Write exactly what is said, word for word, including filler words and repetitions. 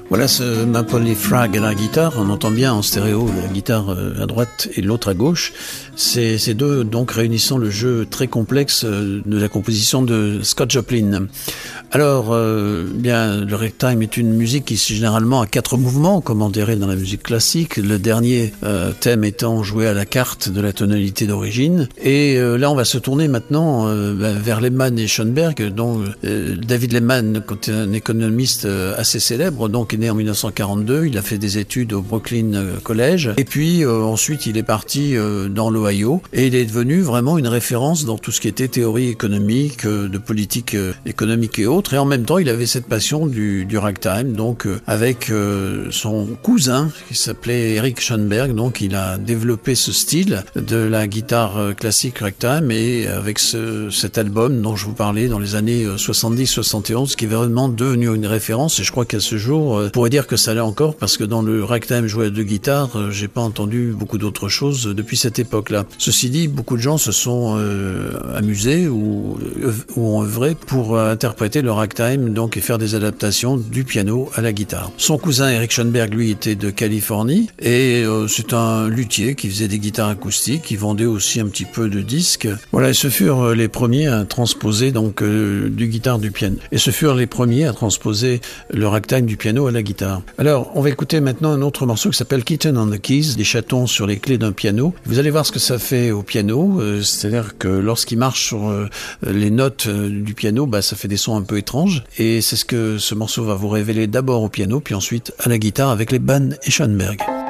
Voilà ce Maple Leaf Rag à la guitare, on entend bien en stéréo la guitare à droite et l'autre à gauche. C'est ces deux donc réunissant le jeu très complexe de la composition de Scott Joplin. Alors, euh, bien, le ragtime est une musique qui généralement a quatre mouvements, comme on dirait dans la musique classique. Le dernier euh, thème étant joué à la carte de la tonalité d'origine. Et euh, là, on va se tourner maintenant euh, vers Lehman et Schoenberg, dont euh, David Lehman, un économiste euh, assez célèbre, donc est né en mille neuf cent quarante-deux. Il a fait des études au Brooklyn College. Et puis euh, ensuite, il est parti euh, dans l'Ohio et il est devenu vraiment une référence dans tout ce qui était théorie économique, euh, de politique euh, économique et autres. Et en même temps, il avait cette passion du, du ragtime, donc euh, avec euh, son cousin qui s'appelait Eric Schoenberg. Donc, il a développé ce style de la guitare euh, classique ragtime et avec ce, cet album dont je vous parlais dans les années soixante-dix soixante et onze, qui est vraiment devenu une référence. Et je crois qu'à ce jour, euh, on pourrait dire que ça l'est encore parce que dans le ragtime joué à deux guitares, euh, j'ai pas entendu beaucoup d'autres choses depuis cette époque-là. Ceci dit, beaucoup de gens se sont euh, amusés ou, euh, ou ont œuvré pour euh, interpréter le ragtime donc et faire des adaptations du piano à la guitare. Son cousin Eric Schoenberg, lui, était de Californie et euh, c'est un luthier qui faisait des guitares acoustiques, qui vendait aussi un petit peu de disques. Voilà, et ce furent euh, les premiers à transposer donc euh, du guitare du piano. Et ce furent les premiers à transposer le ragtime du piano à la guitare. Alors, on va écouter maintenant un autre morceau qui s'appelle Kitten on the Keys, des chatons sur les clés d'un piano. Vous allez voir ce que ça fait au piano, euh, c'est-à-dire que lorsqu'il marche sur euh, les notes euh, du piano, bah, ça fait des sons un peu étranges. Et c'est ce que ce morceau va vous révéler d'abord au piano, puis ensuite à la guitare avec les Lehman et Schoenberg.